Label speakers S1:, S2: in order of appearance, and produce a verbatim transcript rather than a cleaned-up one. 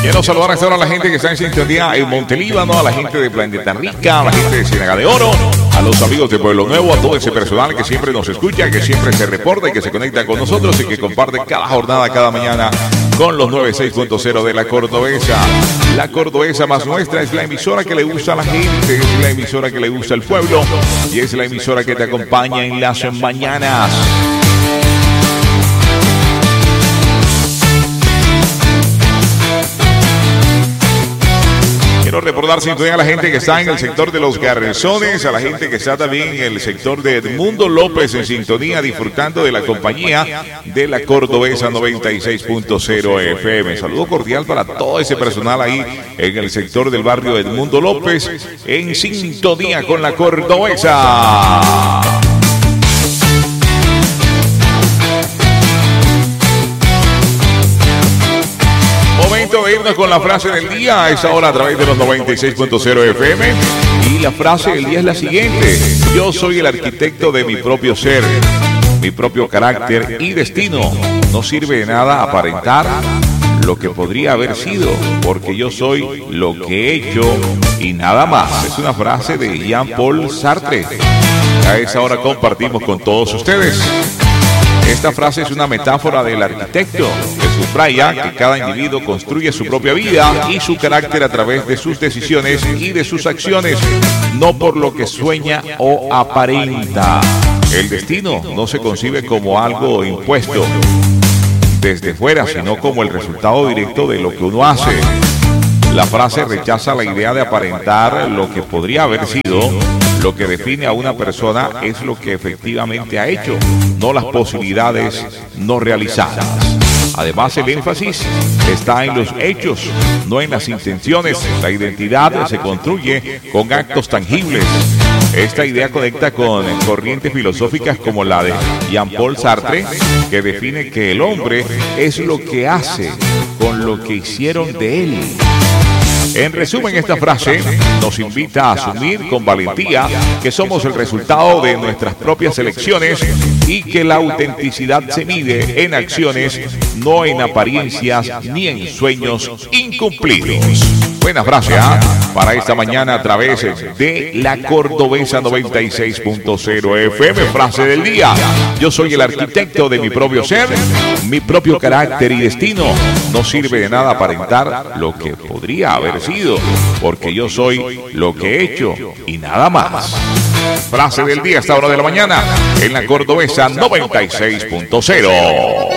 S1: Quiero saludar hasta ahora a la gente que está en sintonía en Montelíbano, a la gente de Planeta Rica, a la gente de Ciénaga de Oro, a los amigos de Pueblo Nuevo, a todo ese personal que siempre nos escucha, que siempre se reporta y que se conecta con nosotros y que comparte cada jornada, cada mañana con los noventa y seis punto cero de la Cordobesa. La Cordobesa más nuestra es la emisora que le gusta a la gente, es la emisora que le gusta al pueblo y es la emisora que te acompaña en las mañanas. Quiero recordar sintonía a la gente que está en el sector de los Garzones, a la gente que está también en el sector de Edmundo López en sintonía, disfrutando de la compañía de la Cordobesa noventa y seis punto cero F M. Saludo cordial para todo ese personal ahí en el sector del barrio Edmundo López, en sintonía con la Cordobesa. Momento de irnos con la frase del día a esa hora a través de los noventa y seis punto cero F M. Y la frase del día es la siguiente: yo soy el arquitecto de mi propio ser, mi propio carácter y destino. No sirve de nada aparentar lo que podría haber sido, porque yo soy lo que he hecho y nada más. Es una frase de Jean-Paul Sartre. A esa hora compartimos con todos ustedes. Esta frase es una metáfora del arquitecto que subraya que cada individuo construye su propia vida y su carácter a través de sus decisiones y de sus acciones, no por lo que sueña o aparenta. El destino no se concibe como algo impuesto desde fuera, sino como el resultado directo de lo que uno hace. La frase rechaza la idea de aparentar lo que podría haber sido. Lo que define a una persona es lo que efectivamente ha hecho, no las posibilidades no realizadas. Además, el énfasis está en los hechos, no en las intenciones. La identidad se construye con actos tangibles. Esta idea conecta con corrientes filosóficas como la de Jean-Paul Sartre, que define que el hombre es lo que hace con lo que hicieron de él. En resumen, esta frase nos invita a asumir con valentía que somos el resultado de nuestras propias elecciones y que la autenticidad se mide en acciones, no en apariencias ni en sueños incumplidos. Buena frase, ¿eh? Para esta mañana a través de la Cordobesa noventa y seis punto cero F M. Frase del día: yo soy el arquitecto de mi propio ser, mi propio carácter y destino. No sirve de nada aparentar lo que podría haber sido, porque yo soy lo que he hecho y nada más. Frase del día a esta hora de la mañana en la Cordobesa noventa y seis punto cero.